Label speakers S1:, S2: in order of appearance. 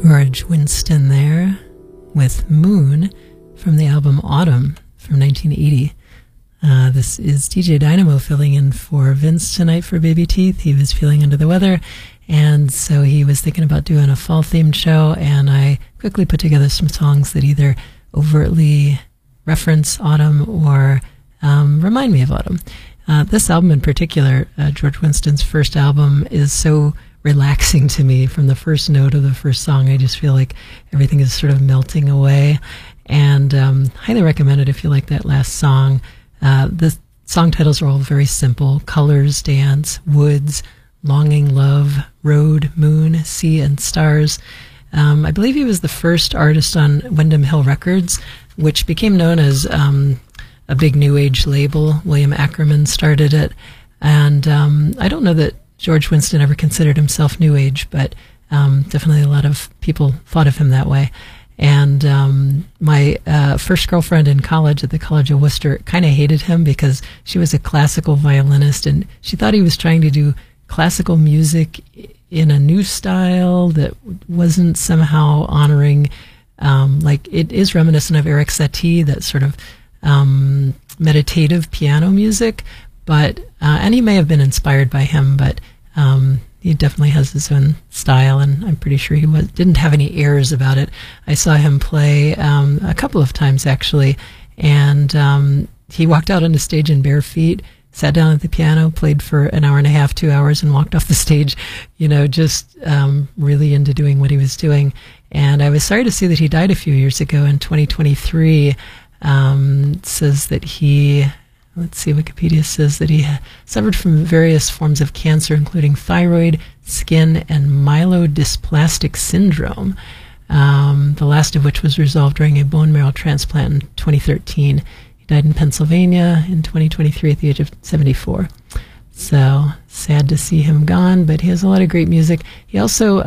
S1: George Winston there with Moon from the album Autumn from 1980. This is DJ Dynamo filling in for Vince tonight for Baby Teeth. He was feeling under the weather, and so he was thinking about doing a fall-themed show, and I quickly put together some songs that either overtly reference autumn or remind me of autumn. This album in particular, George Winston's first album, is so relaxing to me. From the first note of the first song, I just feel like everything is sort of melting away, and highly recommend it if you like that last song. The song titles are all very simple: Colors, Dance, Woods, Longing, Love, Road, Moon, Sea, and Stars. I believe he was the first artist on Windham Hill Records, which became known as a big new age label. William Ackerman started it, and I don't know that George Winston ever considered himself new age, but definitely a lot of people thought of him that way. And my first girlfriend in college at the College of Worcester kind of hated him because she was a classical violinist, and she thought he was trying to do classical music in a new style that wasn't somehow honoring, like it is reminiscent of Eric Satie, that sort of meditative piano music, but and he may have been inspired by him, but he definitely has his own style, and I'm pretty sure he didn't have any airs about it. I saw him play a couple of times actually, and he walked out on the stage in bare feet, sat down at the piano, played for an hour and a half, 2 hours, and walked off the stage, you know, just really into doing what he was doing. And I was sorry to see that he died a few years ago in 2023. It says that he, let's see, Wikipedia says that he suffered from various forms of cancer, including thyroid, skin, and myelodysplastic syndrome, the last of which was resolved during a bone marrow transplant in 2013. He died in Pennsylvania in 2023 at the age of 74. So sad to see him gone, but he has a lot of great music. He also